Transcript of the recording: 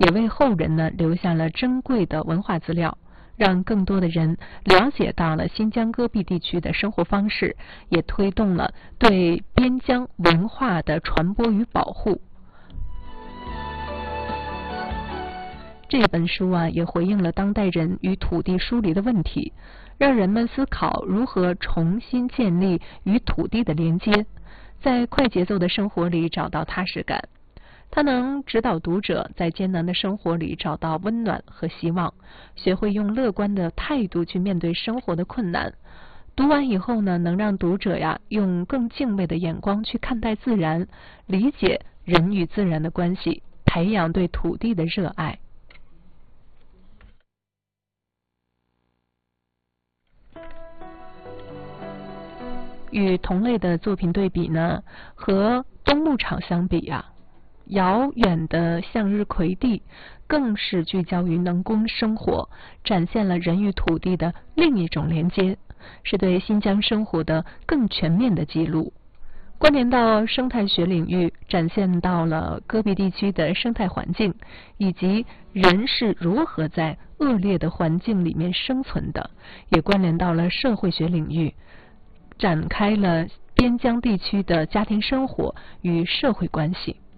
为后人呢留下了珍贵的文化资料，让更多的人了解到了新疆戈壁地区的生活方式，也推动了对边疆文化的传播与保护。这本书也回应了当代人与土地疏离的问题，让人们思考如何重新建立与土地的连接，在快节奏的生活里找到踏实感。它能指导读者在艰难的生活里找到温暖和希望，学会用乐观的态度去面对生活的困难。读完以后呢，能让读者用更敬畏的眼光去看待自然，理解人与自然的关系，培养对土地的热爱。与同类的作品对比呢，和冬牧场相比遥远的向日葵地更是聚焦于农耕生活，展现了人与土地的另一种连接，是对新疆生活的更全面的记录。关联到生态学领域，展现到了戈壁地区的生态环境，以及人是如何在恶劣的环境里面生存的，也关联到了社会学领域，展开了边疆地区的家庭生活与社会关系。